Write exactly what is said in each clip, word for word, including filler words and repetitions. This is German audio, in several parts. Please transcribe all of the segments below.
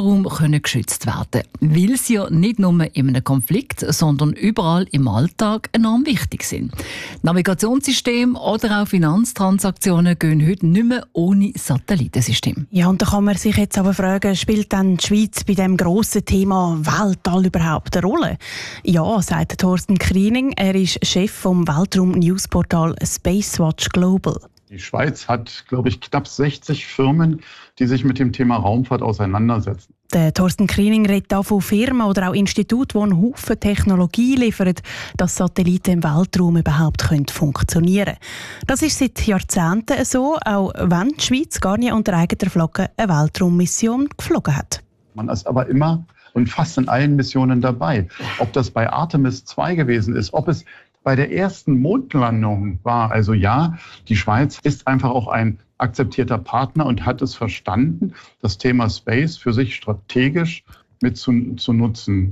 Weltraum können geschützt werden, weil sie ja nicht nur in einem Konflikt, sondern überall im Alltag enorm wichtig sind. Navigationssysteme oder auch Finanztransaktionen gehen heute nicht mehr ohne Satellitensystem. Ja, und da kann man sich jetzt aber fragen, spielt dann die Schweiz bei dem grossen Thema Weltall überhaupt eine Rolle? Ja, sagt Thorsten Kriening. Er ist Chef vom Weltraum-Newsportal Spacewatch Global. Die Schweiz hat, glaube ich, knapp sechzig Firmen, die sich mit dem Thema Raumfahrt auseinandersetzen. Der Thorsten Kriening redet hier von Firmen oder auch Instituten, die einen Haufen Technologie liefern, dass Satelliten im Weltraum überhaupt funktionieren können. Das ist seit Jahrzehnten so, auch wenn die Schweiz gar nicht unter eigener Flagge eine Weltraummission geflogen hat. Man ist aber immer und fast in allen Missionen dabei. Ob das bei Artemis zwei gewesen ist, ob es bei der ersten Mondlandung war. Also ja, die Schweiz ist einfach auch ein akzeptierter Partner und hat es verstanden, das Thema Space für sich strategisch mit zu, zu nutzen.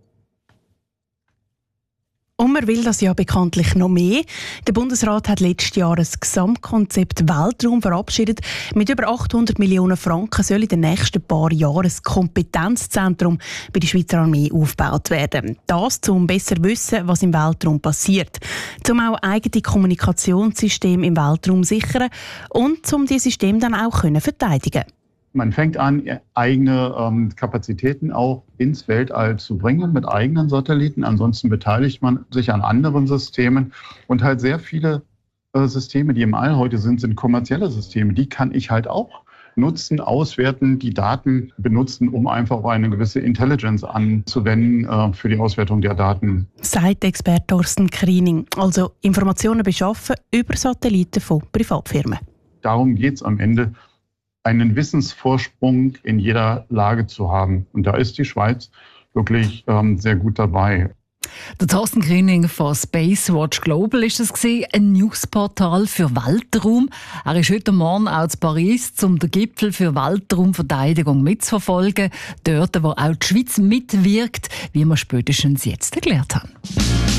Und man will das ja bekanntlich noch mehr. Der Bundesrat hat letztes Jahr ein Gesamtkonzept Weltraum verabschiedet. Mit über achthundert Millionen Franken soll in den nächsten paar Jahren ein Kompetenzzentrum bei der Schweizer Armee aufgebaut werden. Das, um besser zu wissen, was im Weltraum passiert. Um auch eigene Kommunikationssysteme im Weltraum zu sichern und um diese Systeme dann auch verteidigen können. Man fängt an, eigene ähm, Kapazitäten auch ins Weltall zu bringen mit eigenen Satelliten. Ansonsten beteiligt man sich an anderen Systemen. Und halt sehr viele äh, Systeme, die im All heute sind, sind kommerzielle Systeme. Die kann ich halt auch nutzen, auswerten, die Daten benutzen, um einfach auch eine gewisse Intelligence anzuwenden äh, für die Auswertung der Daten. Sagt Experte Thorsten Kriening. Also Informationen beschaffen über Satelliten von Privatfirmen. Darum geht es am Ende, einen Wissensvorsprung in jeder Lage zu haben. Und da ist die Schweiz wirklich ähm, sehr gut dabei. Der Thorsten Kriening von Spacewatch Global ist es gewesen, ein Newsportal für Weltraum. Er ist heute Morgen auch in Paris, um den Gipfel für Weltraumverteidigung mitzuverfolgen. Dort, wo auch die Schweiz mitwirkt, wie wir spätestens jetzt erklärt haben.